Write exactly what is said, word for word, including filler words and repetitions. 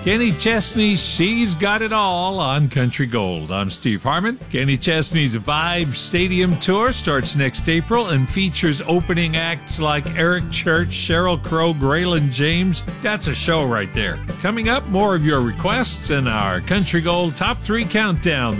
Kenny Chesney's She's Got It All on Country Gold. I'm Steve Harmon. Kenny Chesney's Vibe Stadium Tour starts next April and features opening acts like Eric Church, Sheryl Crow, Graylin James. That's a show right there. Coming up, more of your requests in our Country Gold Top three Countdown.